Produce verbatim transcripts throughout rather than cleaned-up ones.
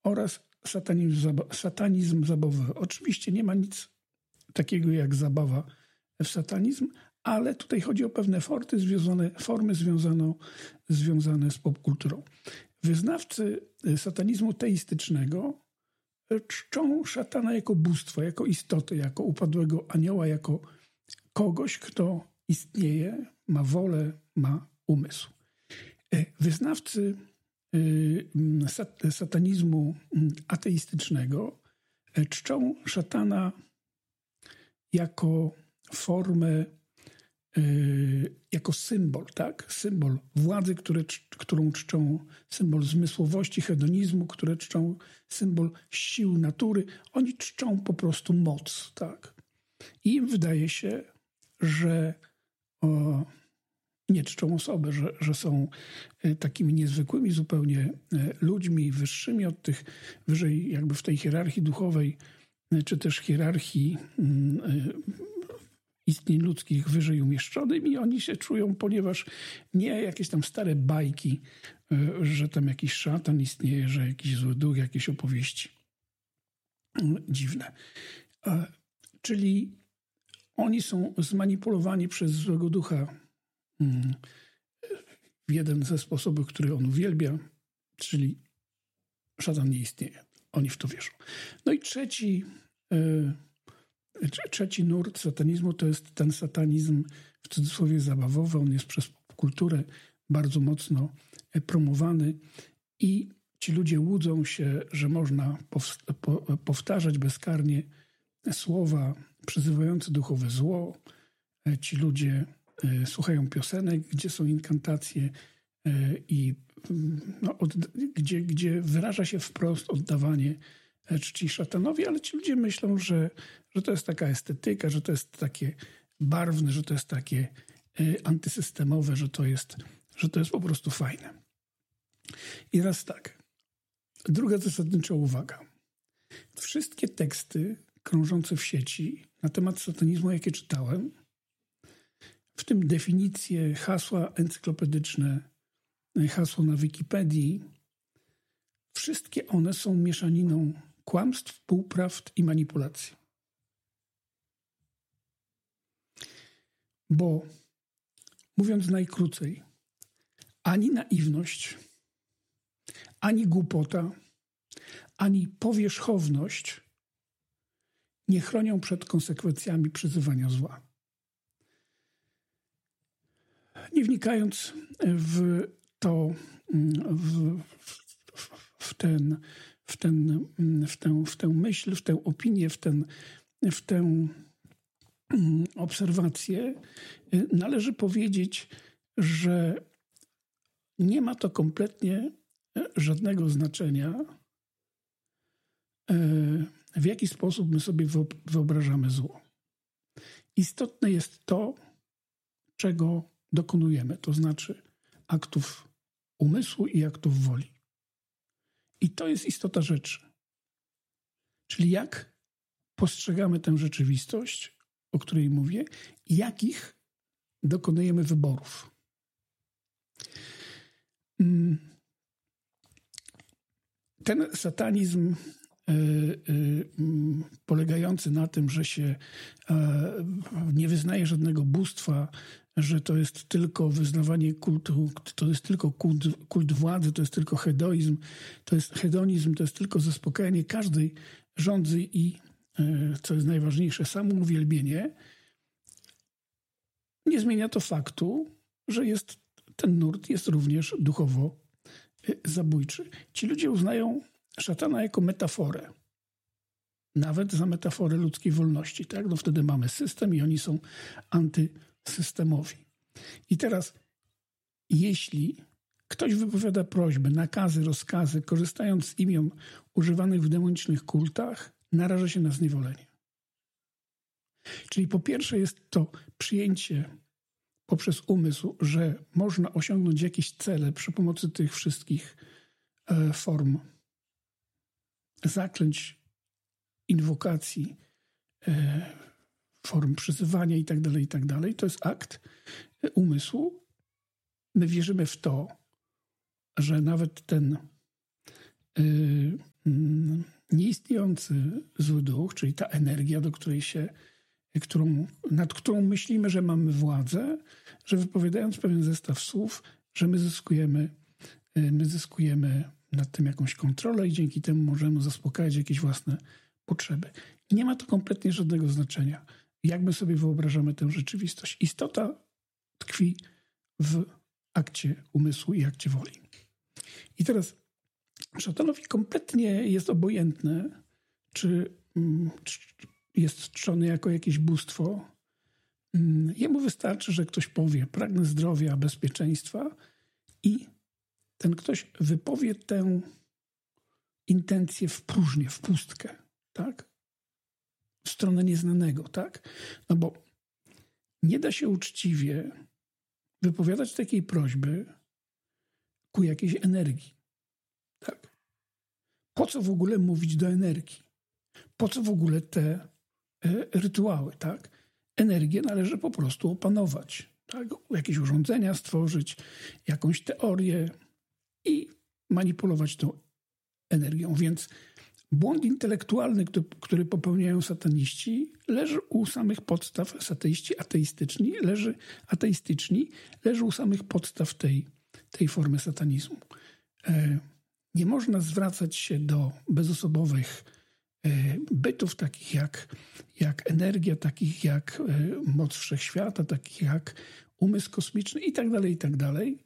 oraz satanizm, zaba- satanizm zabawowy. Oczywiście nie ma nic takiego jak zabawa w satanizm, ale tutaj chodzi o pewne forty związane, formy związane, związane z popkulturą. Wyznawcy satanizmu teistycznego czczą szatana jako bóstwo, jako istotę, jako upadłego anioła, jako kogoś, kto istnieje, ma wolę, ma umysł. Wyznawcy satanizmu ateistycznego czczą szatana jako formę, jako symbol, tak? Symbol władzy, które, którą czczą, symbol zmysłowości, hedonizmu, które czczą, symbol sił natury. Oni czczą po prostu moc, tak? I im wydaje się, że o, nie czczą osoby, że, że są takimi niezwykłymi zupełnie ludźmi, wyższymi od tych, wyżej jakby w tej hierarchii duchowej, czy też hierarchii istnień ludzkich wyżej umieszczonym i oni się czują, ponieważ nie jakieś tam stare bajki, że tam jakiś szatan istnieje, że jakiś zły duch, jakieś opowieści dziwne. Czyli oni są zmanipulowani przez złego ducha w jeden ze sposobów, który on uwielbia, czyli szatan nie istnieje. Oni w to wierzą. No i trzeci Trzeci nurt satanizmu to jest ten satanizm w cudzysłowie zabawowy. On jest przez kulturę bardzo mocno promowany i ci ludzie łudzą się, że można powtarzać bezkarnie słowa przyzywające duchowe zło. Ci ludzie słuchają piosenek, gdzie są inkantacje i no, od, gdzie, gdzie wyraża się wprost oddawanie czci szatanowi, ale ci ludzie myślą, że, że to jest taka estetyka, że to jest takie barwne, że to jest takie antysystemowe, że to jest, że to jest po prostu fajne. I raz tak. Druga zasadnicza uwaga. Wszystkie teksty krążące w sieci na temat satanizmu, jakie czytałem, w tym definicje, hasła encyklopedyczne, hasło na Wikipedii, wszystkie one są mieszaniną kłamstw, półprawd i manipulacji. Bo, mówiąc najkrócej, ani naiwność, ani głupota, ani powierzchowność nie chronią przed konsekwencjami przyzywania zła. Nie wnikając w to, w, w, ten, w, ten, w, tę, w tę myśl, w tę opinię, w, ten, w tę obserwację, należy powiedzieć, że nie ma to kompletnie żadnego znaczenia, w jaki sposób my sobie wyobrażamy zło. Istotne jest to, czego dokonujemy, to znaczy aktów umysłu i aktów woli. I to jest istota rzeczy. Czyli jak postrzegamy tę rzeczywistość, o której mówię, jakich dokonujemy wyborów. Ten satanizm polegający na tym, że się nie wyznaje żadnego bóstwa, że to jest tylko wyznawanie kultu, to jest tylko kult, kult władzy, to jest tylko hedonizm, to jest hedonizm, to jest tylko zaspokajanie każdej żądzy i, co jest najważniejsze, samouwielbienie, nie zmienia to faktu, że jest, ten nurt jest również duchowo zabójczy. Ci ludzie uznają szatana jako metaforę. Nawet za metaforę ludzkiej wolności. Tak? No wtedy mamy system i oni są antysystemowi. I teraz, jeśli ktoś wypowiada prośby, nakazy, rozkazy, korzystając z imion używanych w demonicznych kultach, naraża się na zniewolenie. Czyli po pierwsze jest to przyjęcie poprzez umysł, że można osiągnąć jakieś cele przy pomocy tych wszystkich e, form zaklęć, inwokacji, e, form przyzywania i tak dalej, i tak dalej. To jest akt umysłu. My wierzymy w to, że nawet ten, e, wypływający zły duch, czyli ta energia, do której się, którą, nad którą myślimy, że mamy władzę, że wypowiadając pewien zestaw słów, że my zyskujemy, my zyskujemy nad tym jakąś kontrolę i dzięki temu możemy zaspokajać jakieś własne potrzeby. Nie ma to kompletnie żadnego znaczenia, jak my sobie wyobrażamy tę rzeczywistość. Istota tkwi w akcie umysłu i akcie woli. I teraz szatanowi kompletnie jest obojętne, czy, czy jest czczony jako jakieś bóstwo. Jemu wystarczy, że ktoś powie: pragnę zdrowia, bezpieczeństwa, i ten ktoś wypowie tę intencję w próżnię, w pustkę, tak? W stronę nieznanego, tak? No bo nie da się uczciwie wypowiadać takiej prośby ku jakiejś energii, tak? Po co w ogóle mówić do energii? Po co w ogóle te e, rytuały, tak? Energię należy po prostu opanować, tak? Jakieś urządzenia stworzyć, jakąś teorię i manipulować tą energią. Więc błąd intelektualny, który, który popełniają sataniści, leży u samych podstaw, sateiści ateistyczni, leży, ateistyczni, leży u samych podstaw tej, tej formy satanizmu. E, nie można zwracać się do bezosobowych e, bytów, takich jak, jak energia, takich jak e, moc wszechświata, takich jak umysł kosmiczny i tak dalej, i tak dalej.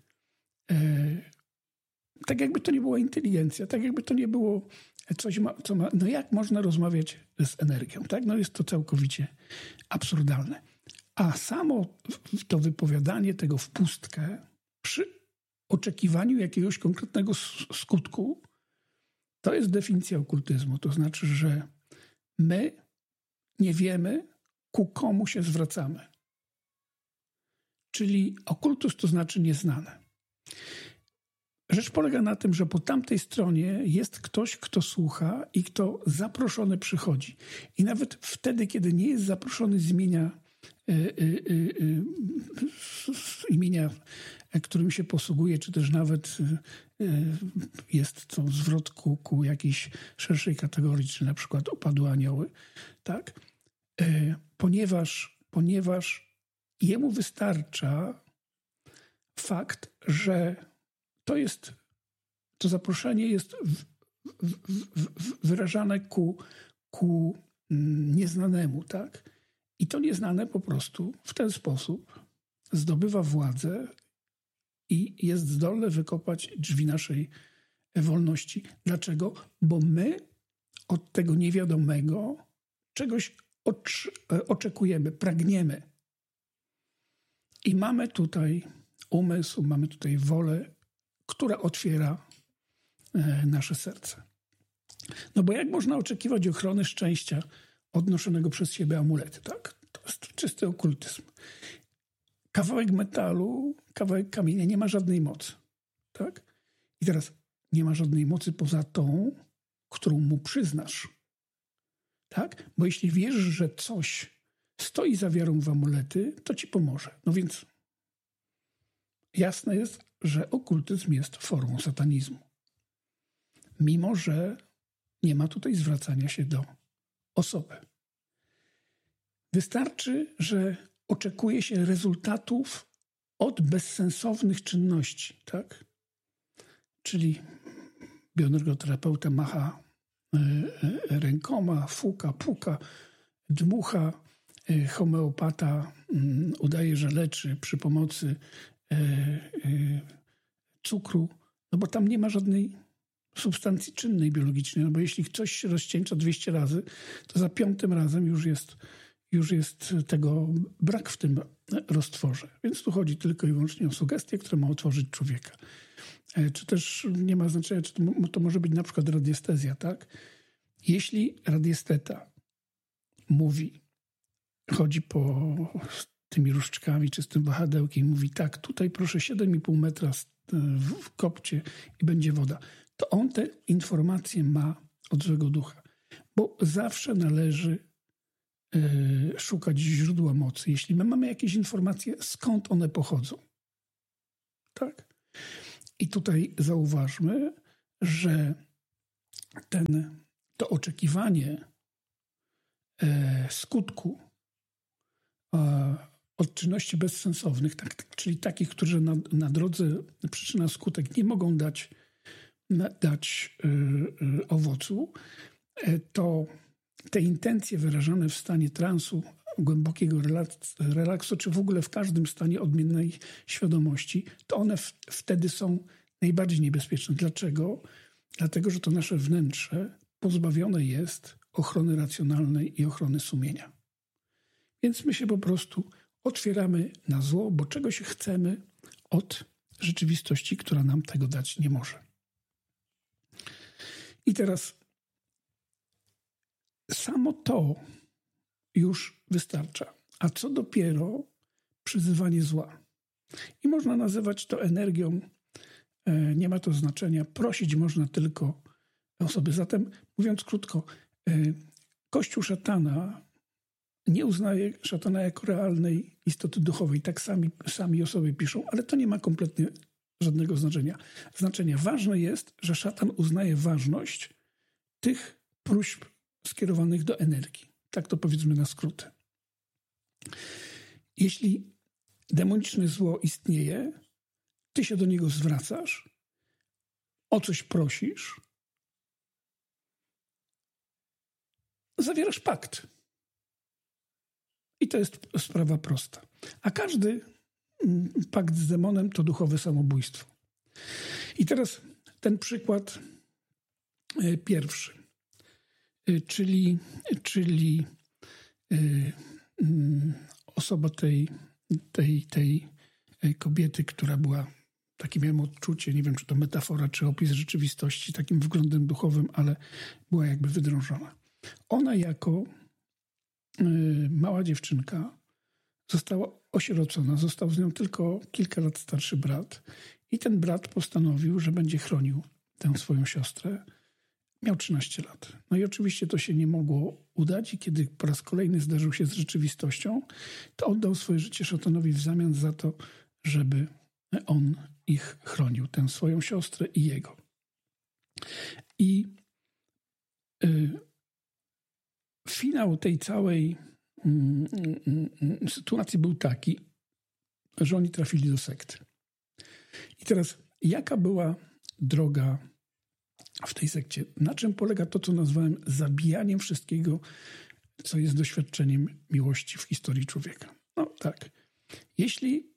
E, tak jakby to nie była inteligencja, tak jakby to nie było coś, ma, co ma... No jak można rozmawiać z energią, tak? No jest to całkowicie absurdalne. A samo to wypowiadanie tego w pustkę przy oczekiwaniu jakiegoś konkretnego skutku, to jest definicja okultyzmu. To znaczy, że my nie wiemy, ku komu się zwracamy. Czyli okultus to znaczy nieznane. Rzecz polega na tym, że po tamtej stronie jest ktoś, kto słucha i kto zaproszony przychodzi. I nawet wtedy, kiedy nie jest zaproszony, zmienia y, y, y, y, imienia, którym się posługuje, czy też nawet y, y, jest to zwrot ku, ku jakiejś szerszej kategorii, czy na przykład upadłe anioły, tak? Y, ponieważ, ponieważ jemu wystarcza fakt, że to jest, to zaproszenie jest w, w, w, wyrażane ku, ku nieznanemu, tak? I to nieznane po prostu w ten sposób zdobywa władzę i jest zdolne wykopać drzwi naszej wolności. Dlaczego? Bo my od tego niewiadomego czegoś ocz, oczekujemy, pragniemy. I mamy tutaj umysł, mamy tutaj wolę, która otwiera e, nasze serce. No bo jak można oczekiwać ochrony szczęścia od noszonego przez siebie amuletu, tak? To jest czysty okultyzm. Kawałek metalu, kawałek kamienia nie ma żadnej mocy, tak? I teraz nie ma żadnej mocy poza tą, którą mu przyznasz, tak? Bo jeśli wierzysz, że coś stoi za wiarą w amulety, to ci pomoże. No więc jasne jest, że okultyzm jest formą satanizmu. Mimo że nie ma tutaj zwracania się do osoby. Wystarczy, że oczekuje się rezultatów od bezsensownych czynności, tak? Czyli bioenergoterapeuta macha rękoma, fuka, puka, dmucha, homeopata udaje, że leczy przy pomocy cukru, no bo tam nie ma żadnej substancji czynnej biologicznej, no bo jeśli coś się rozcieńcza dwieście razy, to za piątym razem już jest, już jest tego brak w tym roztworze. Więc tu chodzi tylko i wyłącznie o sugestie, które ma otworzyć człowieka. Czy też nie ma znaczenia, czy to, to może być na przykład radiestezja, tak? Jeśli radiesteta mówi, chodzi po tymi różdżkami czy z tym wahadełkiem i mówi: tak, tutaj proszę siedem i pół metra w kopcie i będzie woda, to on te informacje ma od złego ducha. Bo zawsze należy y, szukać źródła mocy. Jeśli my mamy jakieś informacje, skąd one pochodzą. Tak? I tutaj zauważmy, że ten to oczekiwanie e, skutku e, od czynności bezsensownych, tak, czyli takich, które na, na drodze przyczyna-skutek nie mogą dać, na, dać e, e, owocu, e, to te intencje wyrażane w stanie transu, głębokiego relaks, relaksu, czy w ogóle w każdym stanie odmiennej świadomości, to one w, wtedy są najbardziej niebezpieczne. Dlaczego? Dlatego, że to nasze wnętrze pozbawione jest ochrony racjonalnej i ochrony sumienia. Więc my się po prostu otwieramy na zło, bo czegoś chcemy od rzeczywistości, która nam tego dać nie może. I teraz samo to już wystarcza. A co dopiero przyzywanie zła? I można nazywać to energią, nie ma to znaczenia. Prosić można tylko osoby. Zatem, mówiąc krótko, Kościół szatana nie uznaje szatana jako realnej istoty duchowej. Tak sami, sami o sobie piszą, ale to nie ma kompletnie żadnego znaczenia. Znaczenia. Ważne jest, że szatan uznaje ważność tych próśb skierowanych do energii. Tak to powiedzmy na skróty. Jeśli demoniczne zło istnieje, ty się do niego zwracasz, o coś prosisz, zawierasz pakt. I to jest sprawa prosta. A każdy pakt z demonem to duchowe samobójstwo. I teraz ten przykład pierwszy, czyli, czyli osoba tej, tej, tej kobiety, która była, takie miałem odczucie, nie wiem, czy to metafora, czy opis rzeczywistości, takim wglądem duchowym, ale była jakby wydrążona. Ona jako y, mała dziewczynka została osierocona. Został z nią tylko kilka lat starszy brat. I ten brat postanowił, że będzie chronił tę swoją siostrę. Miał trzynaście lat. No i oczywiście to się nie mogło udać i kiedy po raz kolejny zderzył się z rzeczywistością, to oddał swoje życie szatanowi w zamian za to, żeby on ich chronił, tę swoją siostrę i jego. I y, finał tej całej y, y, y, sytuacji był taki, że oni trafili do sekty. I teraz, jaka była droga w tej sekcie? Na czym polega to, co nazwałem zabijaniem wszystkiego, co jest doświadczeniem miłości w historii człowieka? No tak. Jeśli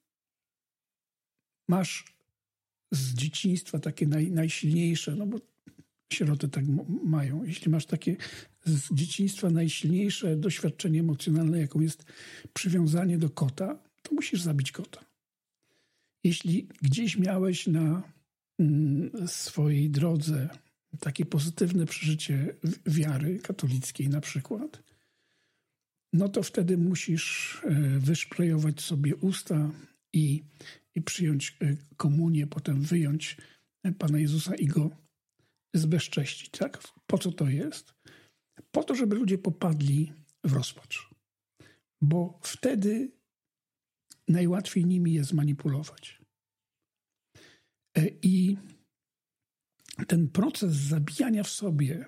masz z dzieciństwa takie naj, najsilniejsze, no bo sieroty tak m- mają, jeśli masz takie z dzieciństwa najsilniejsze doświadczenie emocjonalne, jaką jest przywiązanie do kota, to musisz zabić kota. Jeśli gdzieś miałeś na mm, swojej drodze takie pozytywne przeżycie wiary katolickiej na przykład, no to wtedy musisz e, wyszprejować sobie usta i, i przyjąć e, komunię, potem wyjąć Pana Jezusa i Go zbezcześcić. Tak? Po co to jest? Po to, żeby ludzie popadli w rozpacz. Bo wtedy najłatwiej nimi jest manipulować. E, I ten proces zabijania w sobie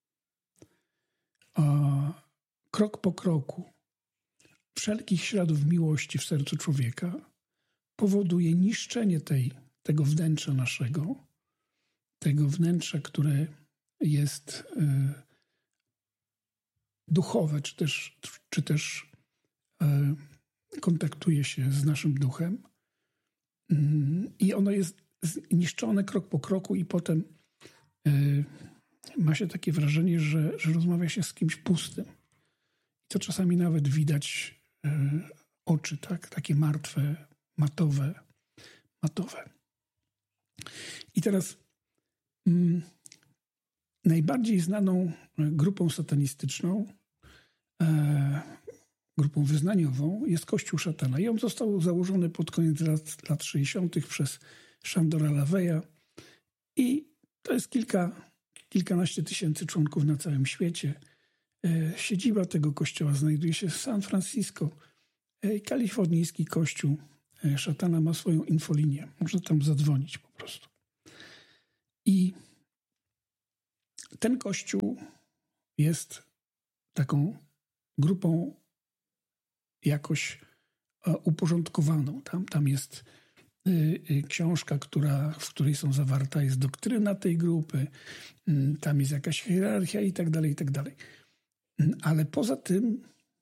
a, krok po kroku wszelkich śladów miłości w sercu człowieka powoduje niszczenie tej, tego wnętrza naszego, tego wnętrza, które jest y, duchowe, czy też, czy też y, kontaktuje się z naszym duchem. Y, I ono jest niszczone krok po kroku i potem y, ma się takie wrażenie, że, że rozmawia się z kimś pustym. I to czasami nawet widać y, oczy, tak? Takie martwe, matowe, matowe. I teraz mm, najbardziej znaną grupą satanistyczną, e, grupą wyznaniową jest Kościół szatana. I on został założony pod koniec lat, lat sześćdziesiątych przez Szandora Laveya i to jest kilka, kilkanaście tysięcy członków na całym świecie. E, siedziba tego kościoła znajduje się w San Francisco. E, kalifornijski kościół e, szatana ma swoją infolinię. Można tam zadzwonić po prostu. I ten kościół jest taką grupą jakoś uporządkowaną. Tam, tam jest książka, która, w której są zawarta jest doktryna tej grupy, tam jest jakaś hierarchia i tak dalej, i tak dalej. Ale poza tym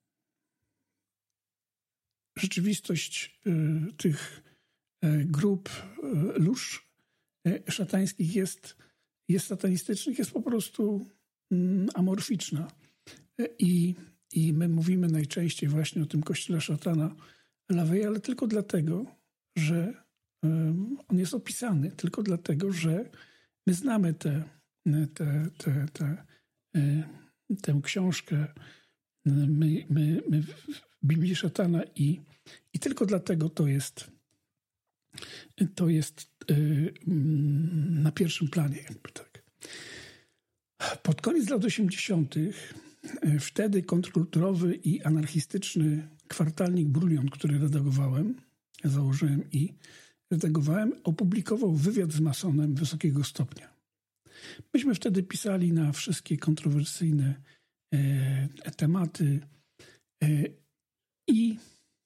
rzeczywistość tych grup lóż szatańskich jest, jest satanistycznych, jest po prostu amorficzna. I, i my mówimy najczęściej właśnie o tym kościele szatana LaVey, ale tylko dlatego, że on jest opisany, tylko dlatego, że my znamy tę te, te, te, tę książkę, my, my, my w Biblii szatana i, i tylko dlatego to jest to jest na pierwszym planie, jakby tak. Pod koniec lat osiemdziesiątych wtedy kontrkulturowy i anarchistyczny kwartalnik Brulion, który redagowałem, założyłem i redagowałem, opublikował wywiad z masonem wysokiego stopnia. Myśmy wtedy pisali na wszystkie kontrowersyjne e, tematy e, i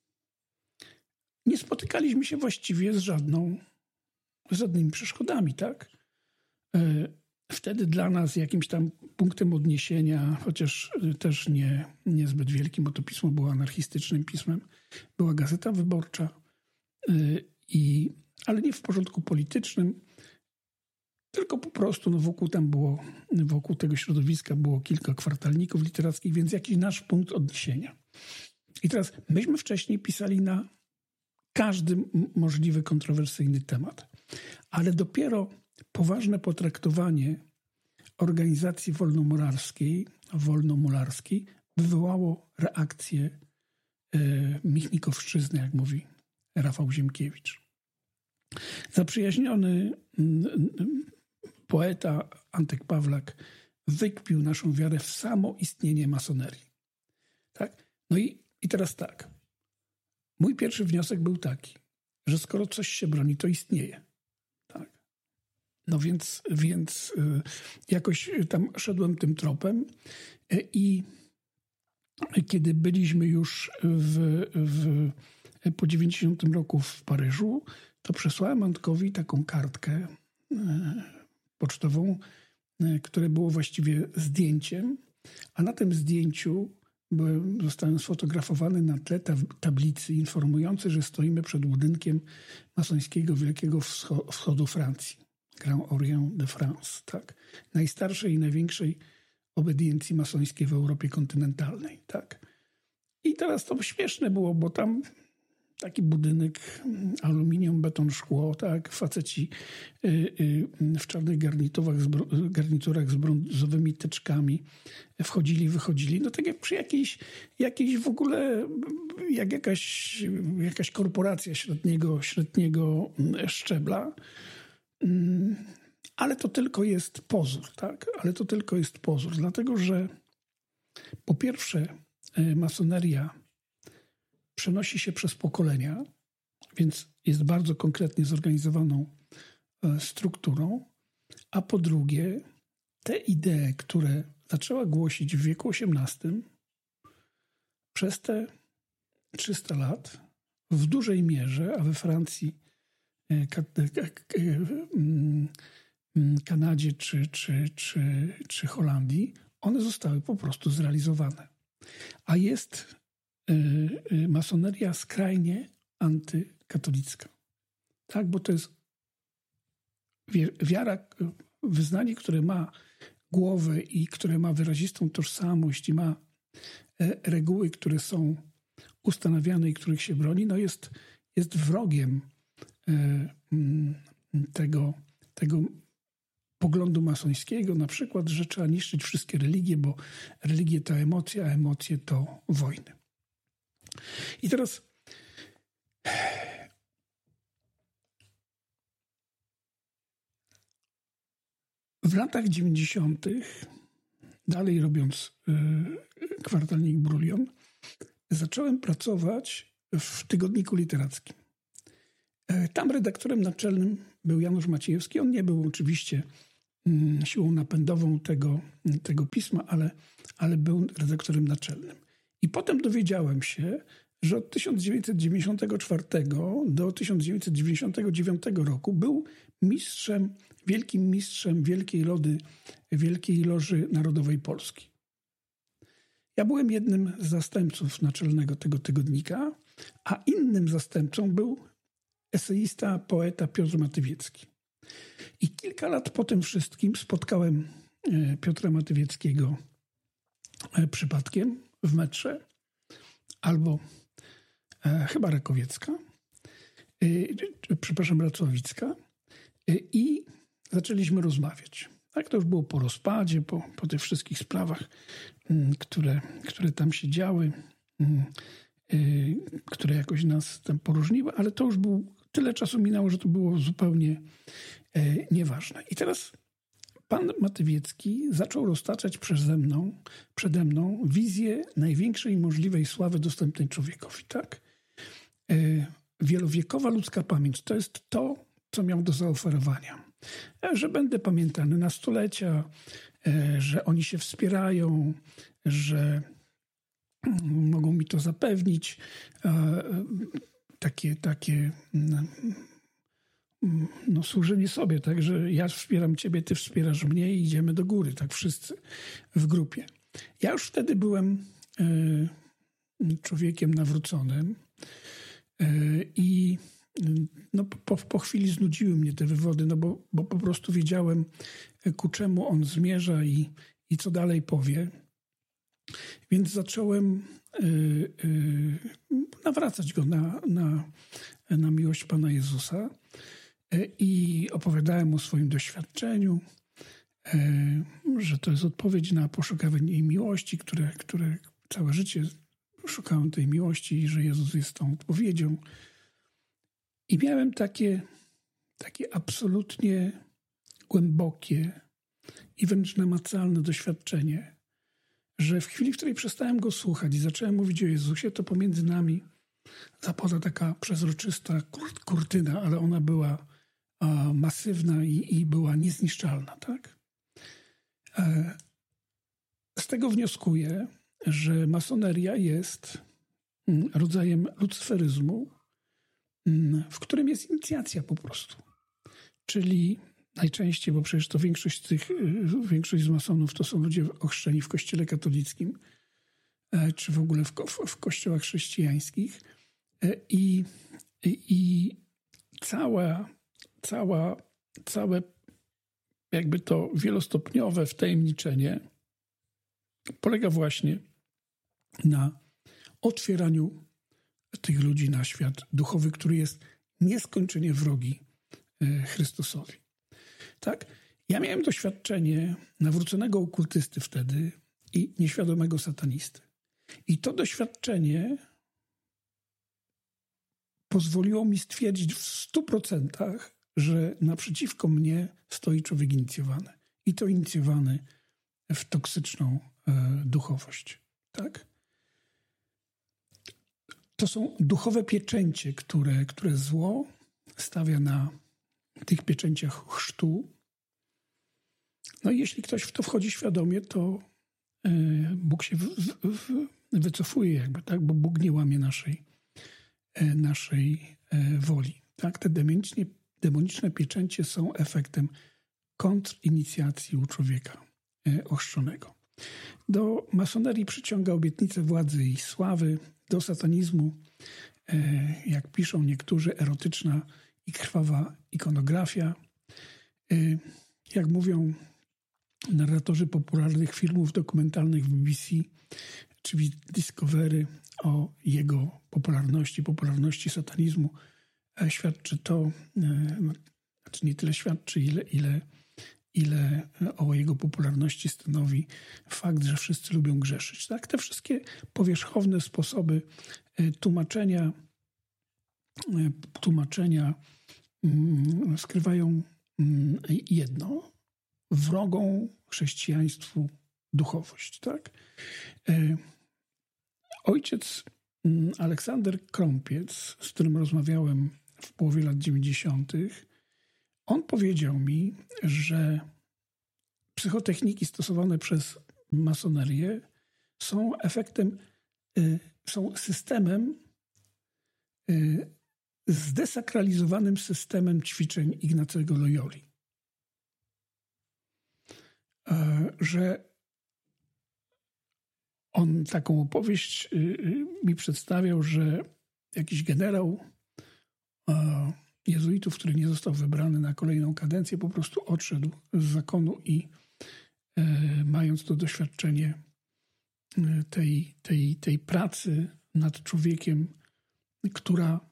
nie spotykaliśmy się właściwie z żadną, z żadnymi przeszkodami, tak? E, wtedy dla nas jakimś tam punktem odniesienia, chociaż też nie, niezbyt wielkim, bo to pismo było anarchistycznym pismem, była Gazeta Wyborcza, e, i, ale nie w porządku politycznym, tylko po prostu no wokół tam było, wokół tego środowiska było kilka kwartalników literackich, więc jakiś nasz punkt odniesienia. I teraz myśmy wcześniej pisali na każdy możliwy kontrowersyjny temat, ale dopiero poważne potraktowanie organizacji wolnomularskiej, wolnomularskiej wywołało reakcję e, Michnikowszczyzny, jak mówi Rafał Ziemkiewicz. Zaprzyjaźniony poeta Antek Pawlak wykpił naszą wiarę w samo istnienie masonerii. Tak? No i, i teraz tak. Mój pierwszy wniosek był taki, że skoro coś się broni, to istnieje. Tak? No więc, więc jakoś tam szedłem tym tropem i kiedy byliśmy już w, w, po dziewięćdziesiątym roku w Paryżu, to przesłałem Antkowi taką kartkę pocztową, które było właściwie zdjęciem, a na tym zdjęciu byłem, zostałem sfotografowany na tle tablicy informującej, że stoimy przed budynkiem masońskiego Wielkiego Wschodu Francji. Grand Orient de France, tak. Najstarszej i największej obediencji masońskiej w Europie kontynentalnej, tak. I teraz to śmieszne było, bo tam taki budynek, aluminium, beton, szkło, tak, faceci y, y, w czarnych garniturach, zbro, garniturach z brązowymi teczkami wchodzili, wychodzili. No tak jak przy jakiejś, jakiejś w ogóle, jak jakaś, jakaś korporacja średniego, średniego szczebla. Ale to tylko jest pozór, tak? Ale to tylko jest pozór, dlatego że po pierwsze masoneria przenosi się przez pokolenia, więc jest bardzo konkretnie zorganizowaną strukturą, a po drugie te idee, które zaczęła głosić w wieku osiemnastym, przez te trzysta lat w dużej mierze, a we Francji, Kanadzie czy, czy, czy, czy Holandii, one zostały po prostu zrealizowane. A jest masoneria skrajnie antykatolicka. Tak, bo to jest wiara, wyznanie, które ma głowę i które ma wyrazistą tożsamość i ma reguły, które są ustanawiane i których się broni, no jest, jest wrogiem tego, tego poglądu masońskiego, na przykład, że trzeba niszczyć wszystkie religie, bo religie to emocje, a emocje to wojny. I teraz w latach dziewięćdziesiątych, dalej robiąc y, kwartalnik Brulion, zacząłem pracować w tygodniku literackim. Tam redaktorem naczelnym był Janusz Maciejewski. On nie był oczywiście siłą napędową tego, tego pisma, ale, ale był redaktorem naczelnym. I potem dowiedziałem się, że od tysiąc dziewięćset dziewięćdziesiątego czwartego do tysiąc dziewięćset dziewięćdziesiątego dziewiątego roku był mistrzem, wielkim mistrzem Wielkiej Lody, Wielkiej Loży Narodowej Polski. Ja byłem jednym z zastępców naczelnego tego tygodnika, a innym zastępcą był eseista, poeta Piotr Matywiecki. I kilka lat po tym wszystkim spotkałem Piotra Matywieckiego przypadkiem w metrze, albo e, chyba Rakowiecka, e, przepraszam, Racławicka, e, i zaczęliśmy rozmawiać. Tak, to już było po rozpadzie, po, po tych wszystkich sprawach, m, które, które tam się działy, m, y, które jakoś nas tam poróżniły, ale to już był, tyle czasu minęło, że to było zupełnie e, nieważne. I teraz pan Matywiecki zaczął roztaczać przeze mną, przede mną wizję największej możliwej sławy dostępnej człowiekowi. Tak? E, wielowiekowa ludzka pamięć to jest to, co miał do zaoferowania. E, że będę pamiętany na stulecia, e, że oni się wspierają, że mm, mogą mi to zapewnić. E, takie, takie mm, no, służenie sobie, tak, że ja wspieram ciebie, ty wspierasz mnie i idziemy do góry, tak wszyscy w grupie. Ja już wtedy byłem y, człowiekiem nawróconym y, i no, po, po chwili znudziły mnie te wywody, no bo, bo po prostu wiedziałem, ku czemu on zmierza i, i co dalej powie. Więc zacząłem y, y, nawracać go na, na, na miłość Pana Jezusa. I opowiadałem o swoim doświadczeniu, że to jest odpowiedź na poszukiwanie miłości, które, które całe życie szukałem tej miłości i że Jezus jest tą odpowiedzią. I miałem takie, takie absolutnie głębokie i wręcz namacalne doświadczenie, że w chwili, w której przestałem go słuchać i zacząłem mówić o Jezusie, to pomiędzy nami zapadła taka przezroczysta kur- kurtyna, ale ona była a, masywna i, i była niezniszczalna. Tak? E, z tego wnioskuję, że masoneria jest mm, rodzajem lucyferyzmu, mm, w którym jest inicjacja po prostu. Czyli najczęściej, bo przecież to większość z tych, większość z masonów to są ludzie ochrzczeni w kościele katolickim, e, czy w ogóle w, ko- w kościołach chrześcijańskich. I, i, i cała, cała, całe jakby to wielostopniowe wtajemniczenie polega właśnie na otwieraniu tych ludzi na świat duchowy, który jest nieskończenie wrogi Chrystusowi. Tak? Ja miałem doświadczenie nawróconego okultysty wtedy i nieświadomego satanisty. I to doświadczenie pozwoliło mi stwierdzić w stu procentach, że naprzeciwko mnie stoi człowiek inicjowany. I to inicjowany w toksyczną e, duchowość. Tak? To są duchowe pieczęcie, które, które zło stawia na tych pieczęciach chrztu. No i jeśli ktoś w to wchodzi świadomie, to e, Bóg się w, w, w, wycofuje jakby, tak? Bo Bóg nie łamie naszej naszej woli. Tak? Te demoniczne, demoniczne pieczęcie są efektem kontrinicjacji u człowieka ochrzczonego. Do masonerii przyciąga obietnicę władzy i sławy, do satanizmu, jak piszą niektórzy, erotyczna i krwawa ikonografia. Jak mówią narratorzy popularnych filmów dokumentalnych w B B C, czyli Discovery, o jego popularności, popularności satanizmu, świadczy to, znaczy nie tyle świadczy, ile, ile, ile o jego popularności stanowi fakt, że wszyscy lubią grzeszyć. Tak? Te wszystkie powierzchowne sposoby tłumaczenia, tłumaczenia skrywają jedno, wrogą chrześcijaństwu duchowość. Tak? Ojciec Aleksander Krąpiec, z którym rozmawiałem w połowie lat dziewięćdziesiątych, on powiedział mi, że psychotechniki stosowane przez masonerię są efektem, są systemem, zdesakralizowanym systemem ćwiczeń Ignacego Loyoli. Że on taką opowieść mi przedstawiał, że jakiś generał jezuitów, który nie został wybrany na kolejną kadencję, po prostu odszedł z zakonu i mając to doświadczenie tej, tej, tej pracy nad człowiekiem, która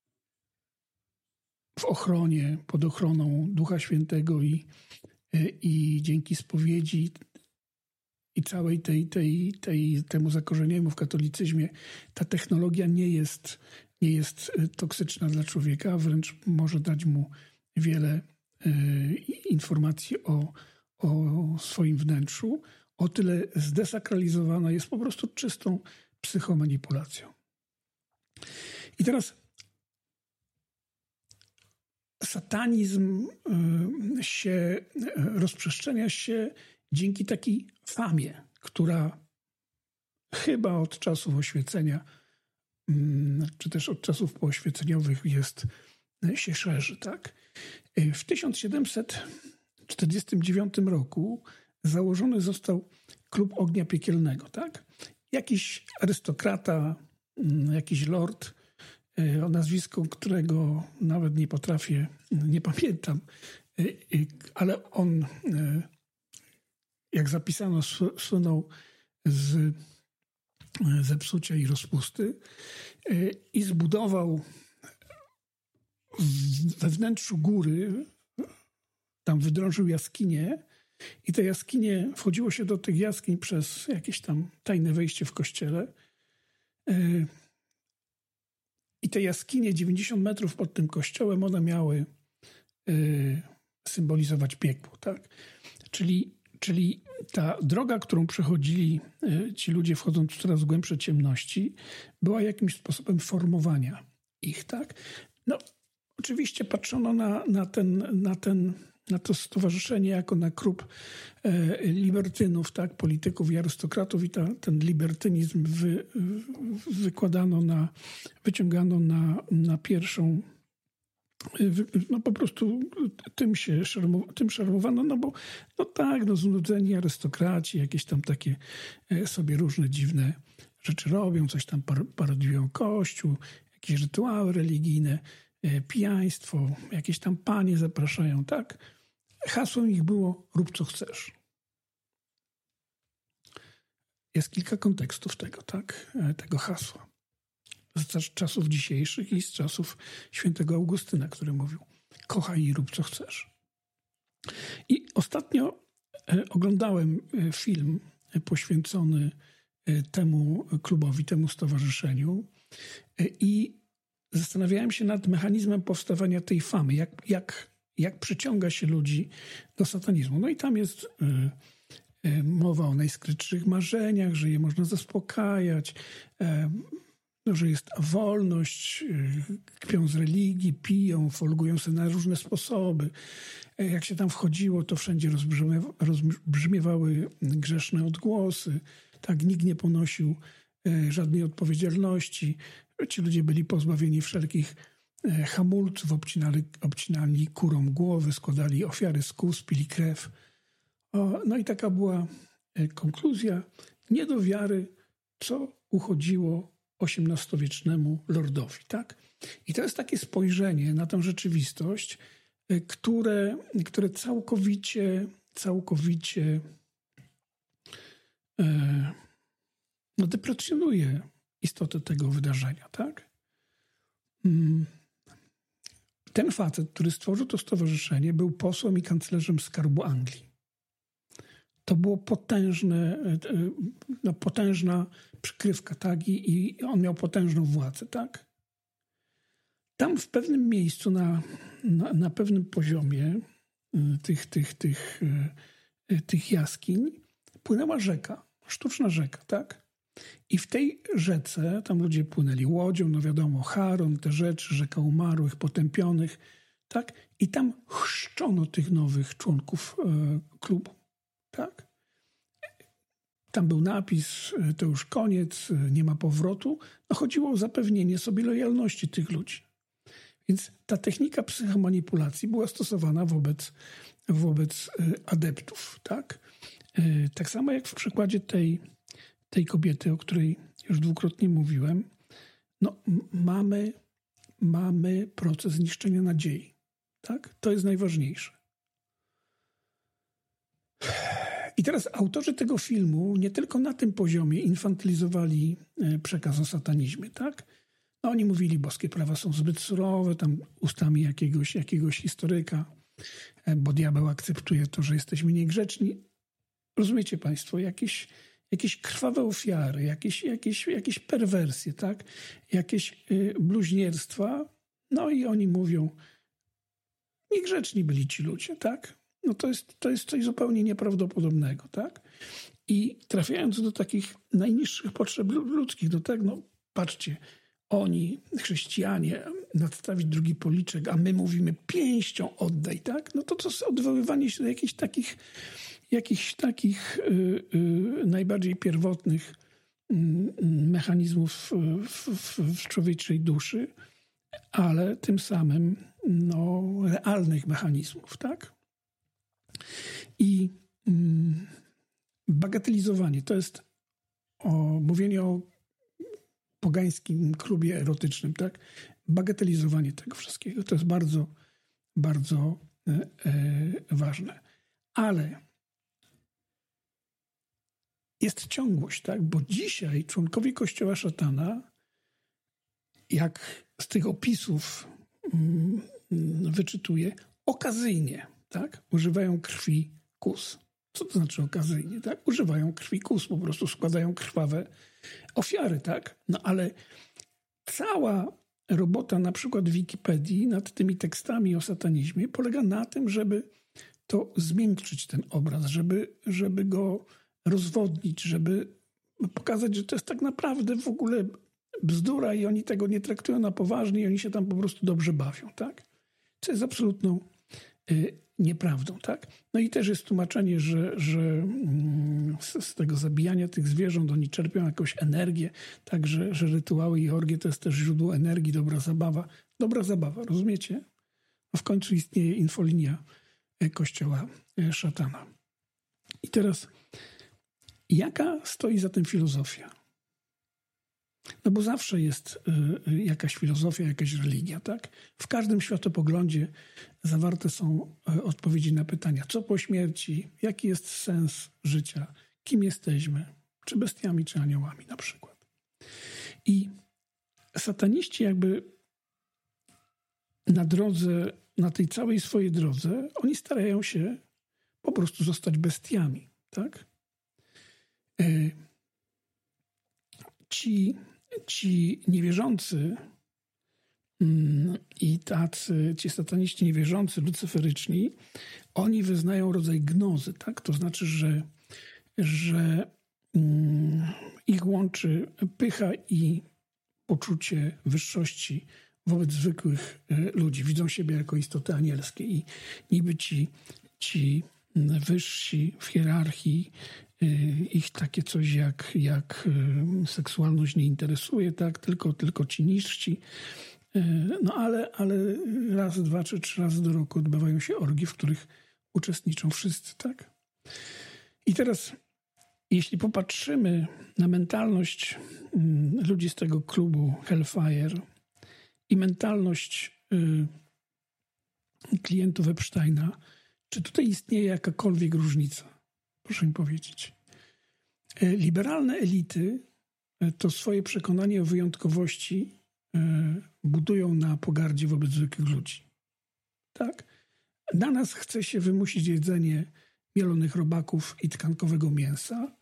w ochronie, pod ochroną Ducha Świętego i, i dzięki spowiedzi i całej tej, tej, tej, temu zakorzenieniu w katolicyzmie, ta technologia nie jest, nie jest toksyczna dla człowieka, wręcz może dać mu wiele y, informacji o, o swoim wnętrzu. O tyle zdesakralizowana jest po prostu czystą psychomanipulacją. I teraz satanizm y, się rozprzestrzenia się dzięki takiej famie, która chyba od czasów oświecenia, czy też od czasów pooświeceniowych jest, się szerzy. Tak? W tysiąc siedemset czterdziestym dziewiątym roku założony został Klub Ognia Piekielnego. Tak? Jakiś arystokrata, jakiś lord, o nazwisku którego nawet nie potrafię, nie pamiętam, ale on, jak zapisano, słynął z zepsucia i rozpusty i zbudował we wnętrzu góry, tam wydrążył jaskinię i te jaskinie, wchodziło się do tych jaskiń przez jakieś tam tajne wejście w kościele i te jaskinie dziewięćdziesiąt metrów pod tym kościołem, one miały symbolizować piekło, tak? Czyli Czyli ta droga, którą przechodzili ci ludzie, wchodząc w coraz głębsze ciemności, była jakimś sposobem formowania ich, tak? No, oczywiście patrzono na, na, ten, na, ten, na to stowarzyszenie jako na klub e, libertynów, tak? Polityków i arystokratów i ta, ten libertynizm wy, wykładano na, wyciągano na, na pierwszą. No po prostu tym się szarmu, tym szarmowano, no bo no tak, no znudzeni arystokraci, jakieś tam takie sobie różne dziwne rzeczy robią, coś tam parodiują Kościół, jakieś rytuały religijne, pijaństwo, jakieś tam panie zapraszają, tak? Hasłem ich było rób co chcesz. Jest kilka kontekstów tego, tak? Tego hasła. Z czasów dzisiejszych i z czasów świętego Augustyna, który mówił kochaj i rób co chcesz. I ostatnio oglądałem film poświęcony temu klubowi, temu stowarzyszeniu i zastanawiałem się nad mechanizmem powstawania tej famy, jak, jak, jak przyciąga się ludzi do satanizmu. No i tam jest mowa o najskrytszych marzeniach, że je można zaspokajać, no, że jest wolność, kpią z religii, piją, folgują sobie na różne sposoby. Jak się tam wchodziło, to wszędzie rozbrzmiewa, rozbrzmiewały grzeszne odgłosy. Tak, nikt nie ponosił żadnej odpowiedzialności. Ci ludzie byli pozbawieni wszelkich hamulców, obcinali, obcinali kurą głowy, składali ofiary z kóz, pili krew. O, no i taka była konkluzja. Nie do wiary, co uchodziło osiemnastowiecznemu lordowi, tak? I to jest takie spojrzenie na tę rzeczywistość, które, które całkowicie, całkowicie e, no, deprecjonuje istotę tego wydarzenia, tak? Ten facet, który stworzył to stowarzyszenie, był posłem i kanclerzem Skarbu Anglii. To było potężne, no, potężna przykrywka, tak? I, I on miał potężną władzę, tak? Tam w pewnym miejscu, na, na, na pewnym poziomie tych, tych, tych, tych jaskiń płynęła rzeka, sztuczna rzeka, tak? I w tej rzece, tam ludzie płynęli łodzią, no wiadomo, Charon, te rzeczy, rzeka umarłych, potępionych, tak? I tam chrzczono tych nowych członków e, klubu. tak? Tam był napis, to już koniec, nie ma powrotu. No chodziło o zapewnienie sobie lojalności tych ludzi. Więc ta technika psychomanipulacji była stosowana wobec, wobec adeptów, tak? Tak samo jak w przykładzie tej, tej kobiety, o której już dwukrotnie mówiłem, no mamy, mamy proces niszczenia nadziei, tak? To jest najważniejsze. I teraz autorzy tego filmu nie tylko na tym poziomie infantylizowali przekaz o satanizmie, tak? No oni mówili, boskie prawa są zbyt surowe, tam ustami jakiegoś, jakiegoś historyka, bo diabeł akceptuje to, że jesteśmy niegrzeczni. Rozumiecie państwo, jakieś, jakieś krwawe ofiary, jakieś, jakieś, jakieś perwersje, tak? Jakieś y, bluźnierstwa. No i oni mówią, niegrzeczni byli ci ludzie, tak? No to jest, to jest coś zupełnie nieprawdopodobnego, tak? I trafiając do takich najniższych potrzeb ludzkich, do tego, no patrzcie, oni, chrześcijanie, nadstawić drugi policzek, a my mówimy pięścią oddaj, tak? No to to jest odwoływanie się do jakichś takich, jakichś takich yy, yy, najbardziej pierwotnych yy, mechanizmów w, w, w człowieczej duszy, ale tym samym no, realnych mechanizmów, tak? I yy, bagatelizowanie to jest o, mówienie o pogańskim klubie erotycznym, tak? Bagatelizowanie tego wszystkiego. To jest bardzo, bardzo e, e, ważne. Ale jest ciągłość, tak? Bo dzisiaj członkowie Kościoła Szatana, jak z tych opisów mm, wyczytuję, okazyjnie, tak? Używają krwi kus. Co to znaczy okazyjnie, tak? Używają krwi kus, po prostu składają krwawe ofiary, tak? No ale cała robota na przykład Wikipedii nad tymi tekstami o satanizmie polega na tym, żeby to zmiękczyć ten obraz, żeby, żeby go rozwodnić, żeby pokazać, że to jest tak naprawdę w ogóle bzdura i oni tego nie traktują na poważnie i oni się tam po prostu dobrze bawią, tak? Co jest absolutną y, nieprawdą, tak? No i też jest tłumaczenie, że, że mm, z, z tego zabijania tych zwierząt oni czerpią jakąś energię, tak, że, że rytuały i orgie to jest też źródło energii, dobra zabawa. Dobra zabawa, rozumiecie? No w końcu istnieje infolinia Kościoła Szatana. I teraz, jaka stoi za tym filozofia? No bo zawsze jest y, jakaś filozofia, jakaś religia, tak? W każdym światopoglądzie zawarte są y, odpowiedzi na pytania, co po śmierci, jaki jest sens życia, kim jesteśmy, czy bestiami, czy aniołami na przykład. I sataniści jakby na drodze, na tej całej swojej drodze, oni starają się po prostu zostać bestiami, tak? Y, ci Ci niewierzący mm, i tacy, ci sataniści niewierzący, lucyferyczni, oni wyznają rodzaj gnozy, tak? To znaczy, że, że mm, ich łączy pycha i poczucie wyższości wobec zwykłych y, ludzi. Widzą siebie jako istoty anielskie i niby ci, ci wyżsi w hierarchii, ich takie coś jak, jak seksualność nie interesuje, tak? Tylko, tylko ci niżsi. No ale, ale raz, dwa czy trzy razy do roku odbywają się orgie, w których uczestniczą wszyscy, tak? I teraz, jeśli popatrzymy na mentalność ludzi z tego klubu Hellfire i mentalność klientów Epsteina, czy tutaj istnieje jakakolwiek różnica? Proszę mi powiedzieć. Liberalne elity to swoje przekonanie o wyjątkowości budują na pogardzie wobec zwykłych ludzi. Tak? Na nas chce się wymusić jedzenie mielonych robaków i tkankowego mięsa.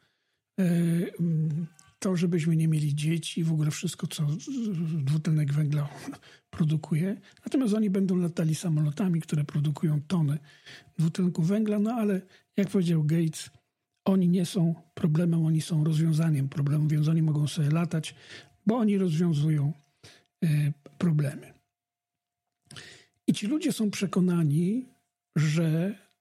To, żebyśmy nie mieli dzieci, w ogóle wszystko, co dwutlenek węgla produkuje. Natomiast oni będą latali samolotami, które produkują tony dwutlenku węgla, no ale jak powiedział Gates, oni nie są problemem, oni są rozwiązaniem problemu, więc oni mogą sobie latać, bo oni rozwiązują y, problemy. I ci ludzie są przekonani, że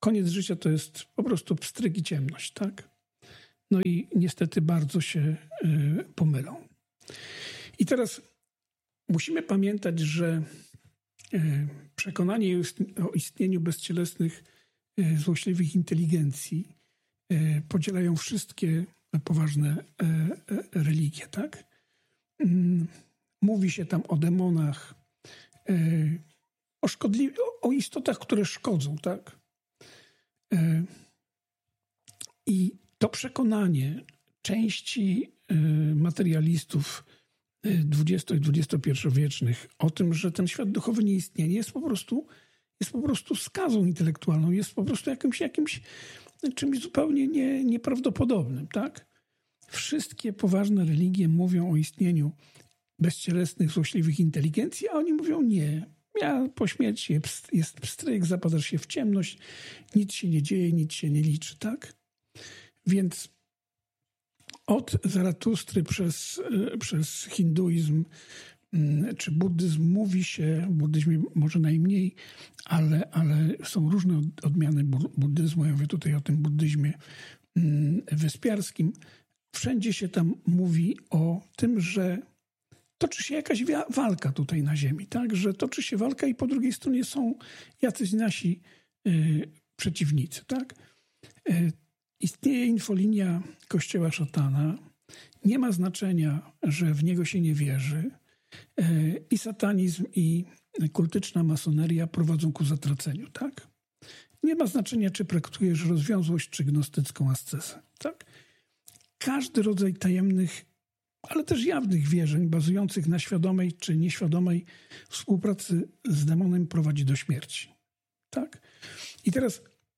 koniec życia to jest po prostu pstryk i ciemność, tak? No i niestety bardzo się y, pomylą. I teraz musimy pamiętać, że y, przekonanie o istnieniu bezcielesnych, y, złośliwych inteligencji y, podzielają wszystkie poważne y, y, religie, tak? Y, mówi się tam o demonach, y, o, szkodli- o istotach, które szkodzą, tak? Y, I to przekonanie części y, materialistów dwudziesto- i dwudziestopierwowiecznych o tym, że ten świat duchowy nie istnieje, jest po prostu, jest po prostu skazą intelektualną, jest po prostu jakimś, jakimś czymś zupełnie nie, nieprawdopodobnym, tak? Wszystkie poważne religie mówią o istnieniu bezcielesnych, złośliwych inteligencji, a oni mówią nie. Ja po śmierci jest pstryk, zapadasz się w ciemność, nic się nie dzieje, nic się nie liczy, tak? Więc od Zaratustry przez, przez hinduizm czy buddyzm mówi się, w buddyzmie może najmniej, ale, ale są różne odmiany buddyzmu. Ja mówię tutaj o tym buddyzmie wyspiarskim. Wszędzie się tam mówi o tym, że toczy się jakaś walka tutaj na ziemi, tak? Że toczy się walka i po drugiej stronie są jacyś nasi y, przeciwnicy, tak? Y, istnieje infolinia kościoła szatana. Nie ma znaczenia, że w niego się nie wierzy. Y, I satanizm, i kultyczna masoneria prowadzą ku zatraceniu, tak? Nie ma znaczenia, czy praktykujesz rozwiązłość, czy gnostycką ascezę, tak? Każdy rodzaj tajemnych, ale też jawnych wierzeń bazujących na świadomej czy nieświadomej współpracy z demonem prowadzi do śmierci. Tak? I teraz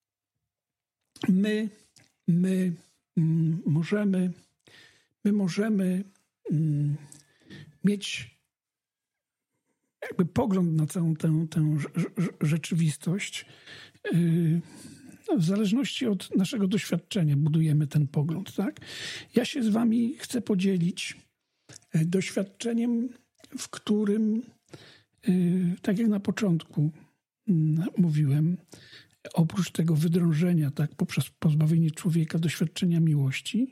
my, my mm, możemy, my możemy mm, mieć jakby pogląd na całą tę, tę rzeczywistość. Yy, w zależności od naszego doświadczenia budujemy ten pogląd, tak? Ja się z wami chcę podzielić doświadczeniem, w którym, tak jak na początku mówiłem, oprócz tego wydrążenia, tak, poprzez pozbawienie człowieka doświadczenia miłości,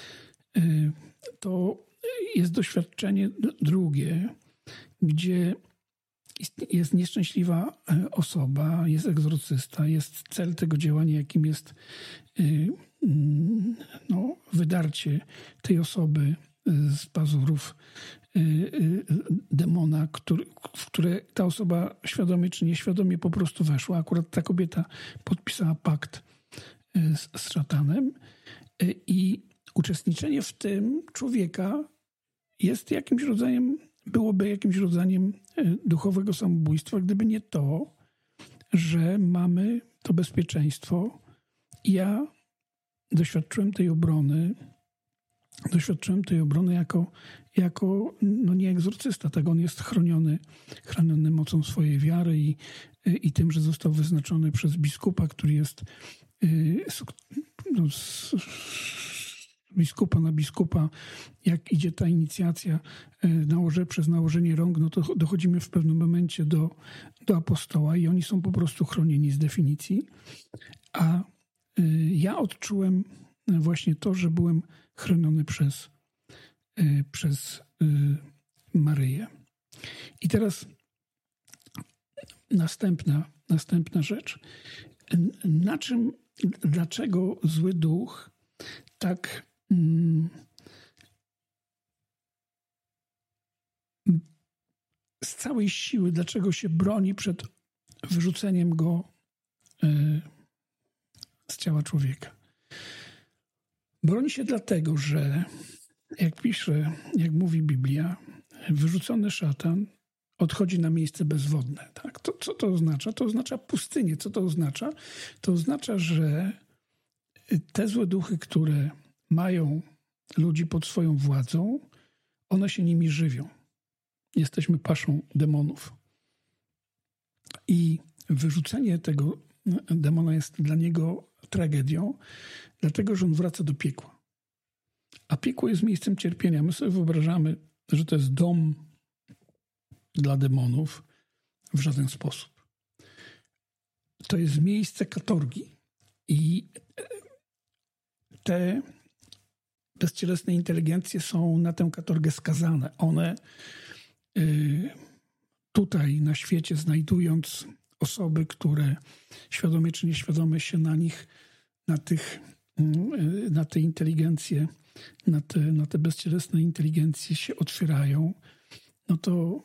to jest doświadczenie drugie, gdzie jest nieszczęśliwa osoba, jest egzorcysta, jest cel tego działania, jakim jest no, wydarcie tej osoby z pazurów demona, który, w które ta osoba świadomie czy nieświadomie po prostu weszła. Akurat ta kobieta podpisała pakt z, z szatanem i uczestniczenie w tym człowieka jest jakimś rodzajem, byłoby jakimś rodzajem duchowego samobójstwa, gdyby nie to, że mamy to bezpieczeństwo. Ja doświadczyłem tej obrony, doświadczyłem tej obrony jako, jako no nie egzorcysta, tak, on jest chroniony, chroniony mocą swojej wiary i, i tym, że został wyznaczony przez biskupa, który jest no, z, biskupa na biskupa, jak idzie ta inicjacja nałoże, przez nałożenie rąk, no to dochodzimy w pewnym momencie do, do apostoła i oni są po prostu chronieni z definicji. A ja odczułem właśnie to, że byłem chroniony przez, przez Maryję. I teraz następna, następna rzecz. Na czym, dlaczego zły duch tak mm, z całej siły, dlaczego się broni przed wyrzuceniem go y, z ciała człowieka? Broni się dlatego, że jak pisze, jak mówi Biblia, wyrzucony szatan odchodzi na miejsce bezwodne. Tak? To, co to oznacza? To oznacza pustynię. Co to oznacza? To oznacza, że te złe duchy, które mają ludzi pod swoją władzą, one się nimi żywią. Jesteśmy paszą demonów. I wyrzucenie tego demona jest dla niego tragedią, dlatego że on wraca do piekła. A piekło jest miejscem cierpienia. My sobie wyobrażamy, że to jest dom dla demonów. W żaden sposób. To jest miejsce katorgi. I te bezcielesne inteligencje są na tę katorgę skazane. One tutaj na świecie, znajdując osoby, które świadomie czy nieświadomie się na nich, na tych, na te inteligencje, na te, na te bezcielesne inteligencje się otwierają, no to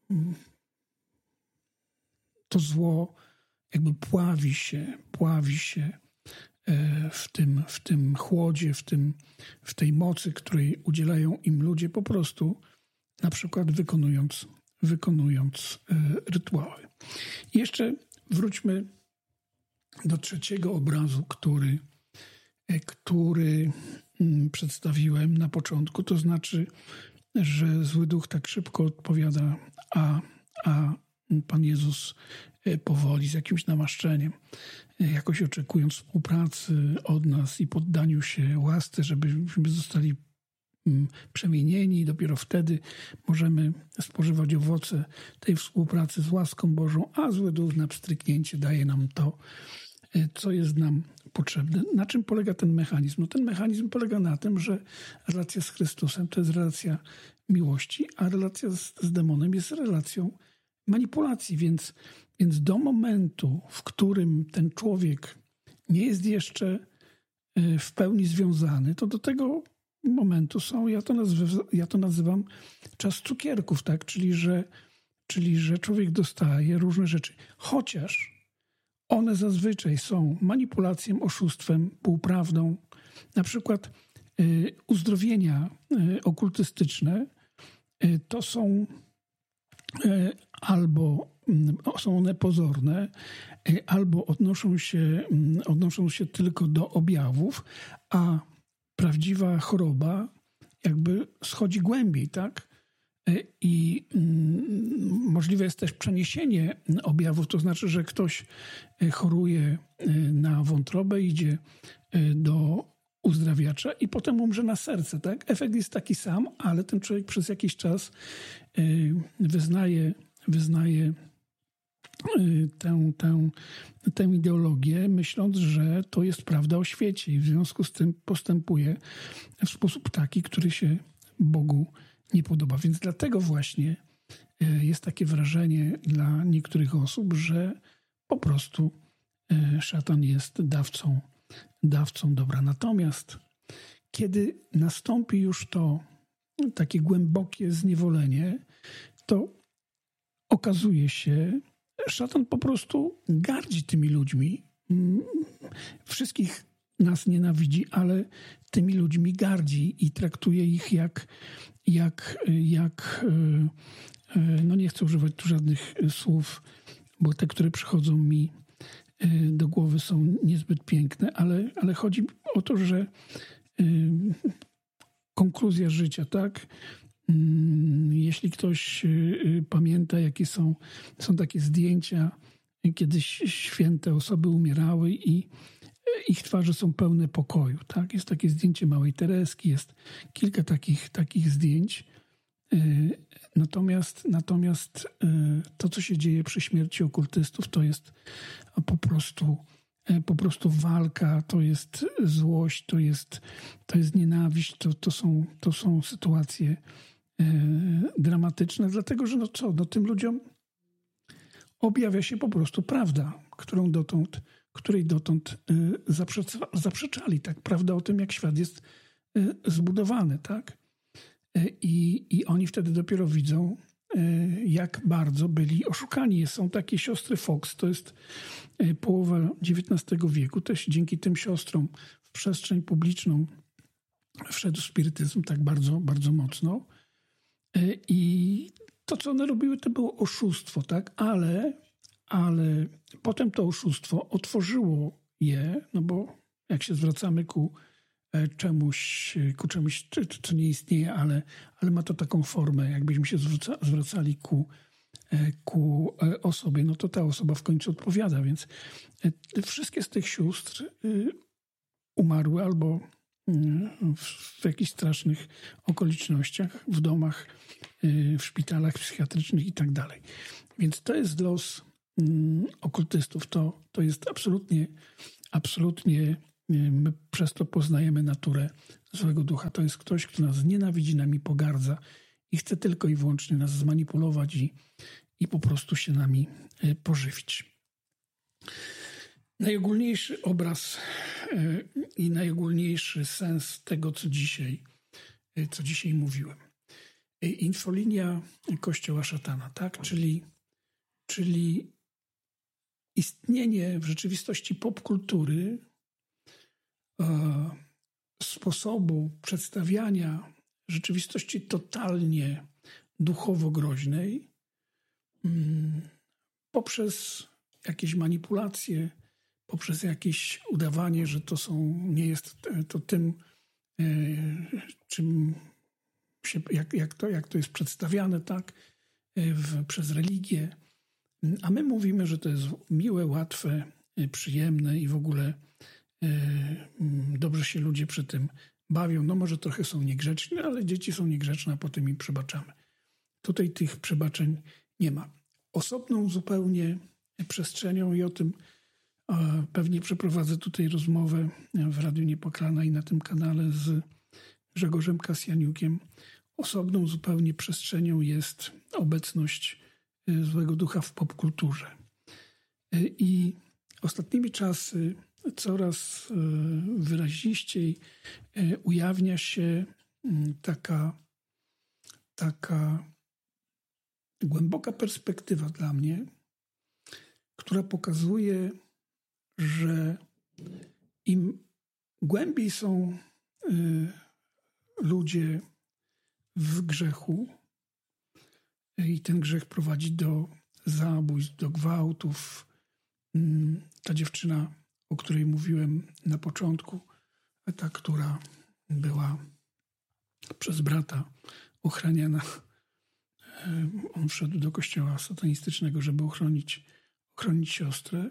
to zło jakby pławi się, pławi się w tym, w tym chłodzie, w, tym, w tej mocy, której udzielają im ludzie, po prostu na przykład wykonując, wykonując rytuały. I jeszcze wróćmy do trzeciego obrazu, który, który przedstawiłem na początku. To znaczy, że zły duch tak szybko odpowiada, a, a Pan Jezus powoli, z jakimś namaszczeniem, jakoś oczekując współpracy od nas i poddaniu się łasce, żebyśmy zostali przemienieni. Dopiero wtedy możemy spożywać owoce tej współpracy z łaską Bożą, a zły duch na pstryknięcie daje nam to, co jest nam potrzebne. Na czym polega ten mechanizm? No ten mechanizm polega na tym, że relacja z Chrystusem to jest relacja miłości, a relacja z, z demonem jest relacją manipulacji, więc, więc do momentu, w którym ten człowiek nie jest jeszcze w pełni związany, to do tego momentu są, ja to, nazwę, ja to nazywam czas cukierków, tak? Czyli że, czyli, że człowiek dostaje różne rzeczy, chociaż one zazwyczaj są manipulacją, oszustwem, półprawdą. Na przykład y, uzdrowienia y, okultystyczne y, to są y, albo y, są one pozorne, y, albo odnoszą się, y, odnoszą się tylko do objawów, a prawdziwa choroba jakby schodzi głębiej, tak? I możliwe jest też przeniesienie objawów, to znaczy, że ktoś choruje na wątrobę, idzie do uzdrawiacza i potem umrze na serce, tak? Efekt jest taki sam, ale ten człowiek przez jakiś czas wyznaje, wyznaje Tę, tę, tę ideologię, myśląc, że to jest prawda o świecie i w związku z tym postępuje w sposób taki, który się Bogu nie podoba. Więc dlatego właśnie jest takie wrażenie dla niektórych osób, że po prostu szatan jest dawcą, dawcą dobra. Natomiast kiedy nastąpi już to takie głębokie zniewolenie, to okazuje się, szatan po prostu gardzi tymi ludźmi. Wszystkich nas nienawidzi, ale tymi ludźmi gardzi i traktuje ich jak, jak, jak no nie chcę używać tu żadnych słów, bo te, które przychodzą mi do głowy, są niezbyt piękne, ale, ale chodzi o to, że konkluzja życia, tak? Jeśli ktoś pamięta, jakie są, są takie zdjęcia, kiedyś święte osoby umierały i ich twarze są pełne pokoju. Tak? Jest takie zdjęcie Małej Tereski, jest kilka takich, takich zdjęć. Natomiast, natomiast to, co się dzieje przy śmierci okultystów, to jest po prostu, po prostu walka, to jest złość, to jest, to jest nienawiść, to, to, są, to są sytuacje dramatyczne, dlatego że no co, no tym ludziom objawia się po prostu prawda, którą dotąd, której dotąd zaprzecza, zaprzeczali, tak? Prawda o tym, jak świat jest zbudowany, tak? I, I oni wtedy dopiero widzą, jak bardzo byli oszukani. Są takie siostry Fox, to jest połowa dziewiętnastego wieku. Też dzięki tym siostrom w przestrzeń publiczną wszedł spirytyzm tak bardzo, bardzo mocno. I to, co one robiły, to było oszustwo, tak? Ale, ale potem to oszustwo otworzyło je, no bo jak się zwracamy ku czemuś, ku czemuś, co nie istnieje, ale, ale ma to taką formę, jakbyśmy się zwraca, zwracali ku, ku osobie, no to ta osoba w końcu odpowiada, więc wszystkie z tych sióstr umarły albo w jakichś strasznych okolicznościach, w domach, w szpitalach psychiatrycznych i tak dalej. Więc to jest los okultystów. To, to jest absolutnie, absolutnie my przez to poznajemy naturę złego ducha. To jest ktoś, kto nas nienawidzi, nami pogardza i chce tylko i wyłącznie nas zmanipulować i, i po prostu się nami pożywić. Najogólniejszy obraz i najogólniejszy sens tego, co dzisiaj, co dzisiaj mówiłem. Infolinia Kościoła Szatana, tak? Czyli, czyli istnienie w rzeczywistości popkultury, e, sposobu przedstawiania rzeczywistości totalnie duchowo groźnej mm, poprzez jakieś manipulacje, poprzez jakieś udawanie, że to są, nie jest to tym, e, czym się, jak, jak, to, jak to jest przedstawiane, tak, w, przez religię. A my mówimy, że to jest miłe, łatwe, przyjemne i w ogóle e, dobrze się ludzie przy tym bawią. No może trochę są niegrzeczni, ale dzieci są niegrzeczne, a potem im przebaczamy. Tutaj tych przebaczeń nie ma. Osobną zupełnie przestrzenią i o tym e, pewnie przeprowadzę tutaj rozmowę w Radiu Niepokalana i na tym kanale z Grzegorzem Kasjaniukiem. Osobną zupełnie przestrzenią jest obecność złego ducha w popkulturze. I ostatnimi czasy coraz wyraziściej ujawnia się taka, taka głęboka perspektywa dla mnie, która pokazuje, że im głębiej są ludzie w grzechu i ten grzech prowadzi do zabójstw, do gwałtów. Ta dziewczyna, o której mówiłem na początku, ta, która była przez brata ochraniana, on wszedł do kościoła satanistycznego, żeby ochronić, ochronić siostrę.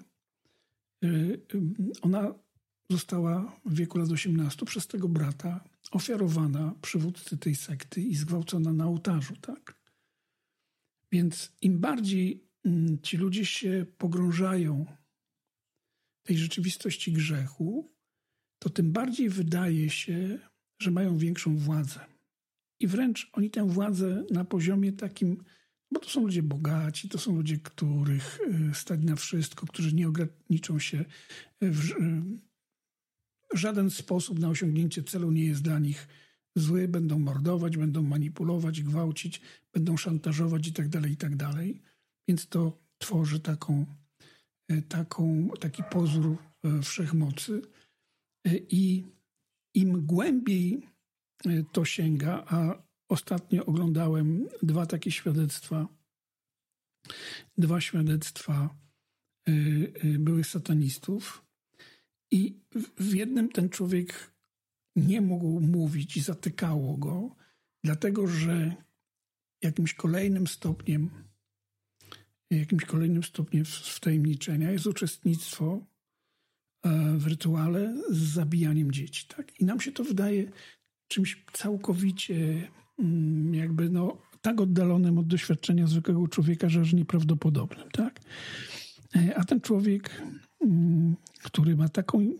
Ona została w wieku lat osiemnastu przez tego brata ofiarowana przywódcy tej sekty i zgwałcona na ołtarzu, tak? Więc im bardziej ci ludzie się pogrążają w tej rzeczywistości grzechu, to tym bardziej wydaje się, że mają większą władzę. I wręcz oni tę władzę na poziomie takim, bo to są ludzie bogaci, to są ludzie, których stać na wszystko, którzy nie ograniczą się w żaden sposób na osiągnięcie celu nie jest dla nich zły, będą mordować, będą manipulować, gwałcić, będą szantażować i tak dalej, i tak dalej. Więc to tworzy taką, taką, taki pozór wszechmocy. I im głębiej to sięga, a ostatnio oglądałem dwa takie świadectwa, dwa świadectwa byłych satanistów i w jednym ten człowiek nie mógł mówić i zatykało go, dlatego że jakimś kolejnym stopniem, jakimś kolejnym stopniem wtajemniczenia jest uczestnictwo w rytuale z zabijaniem dzieci. Tak? I nam się to wydaje czymś całkowicie jakby no, tak oddalonym od doświadczenia zwykłego człowieka, że aż nieprawdopodobnym. Tak? A ten człowiek, który ma taką,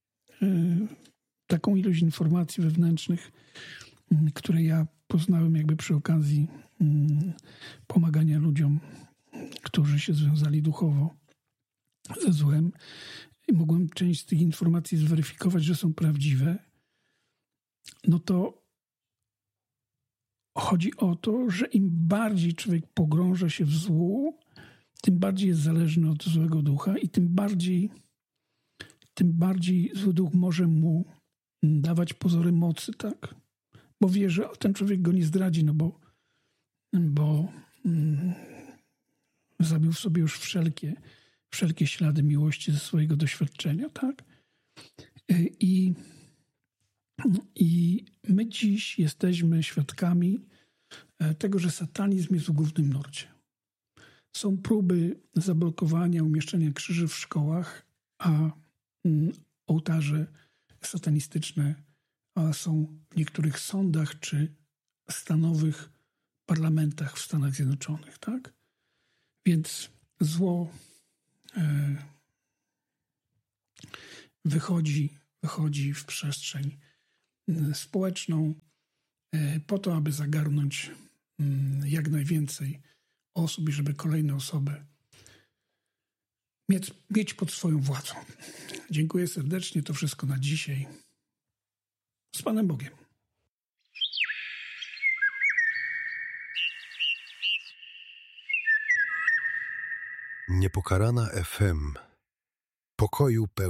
taką ilość informacji wewnętrznych, które ja poznałem jakby przy okazji pomagania ludziom, którzy się związali duchowo ze złem, i mogłem część z tych informacji zweryfikować, że są prawdziwe, no to chodzi o to, że im bardziej człowiek pogrąża się w złu, tym bardziej jest zależny od złego ducha i tym bardziej, tym bardziej zły duch może mu dawać pozory mocy, tak? Bo wie, że ten człowiek go nie zdradzi, no bo, bo mm, zabił w sobie już wszelkie, wszelkie ślady miłości ze swojego doświadczenia, tak? I, I my dziś jesteśmy świadkami tego, że satanizm jest w głównym nurcie. Są próby zablokowania, umieszczenia krzyży w szkołach, a mm, ołtarze satanistyczne a są w niektórych sądach czy stanowych parlamentach w Stanach Zjednoczonych, tak? Więc zło e, wychodzi, wychodzi w przestrzeń społeczną po to, aby zagarnąć jak najwięcej osób i żeby kolejne osoby mieć, mieć pod swoją władzą. Dziękuję serdecznie. To wszystko na dzisiaj. Z Panem Bogiem. Niepokalana F M. Pokoju pełen.